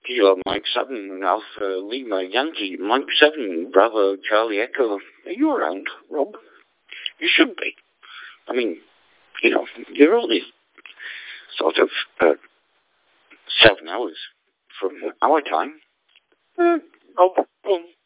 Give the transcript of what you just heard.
Kilo Mike 7, Alpha Lima Yankee, Mike 7, Bravo Charlie Echo. Are you around, Rob? You should be. I mean, you're only sort of 7 hours from our time. Rob,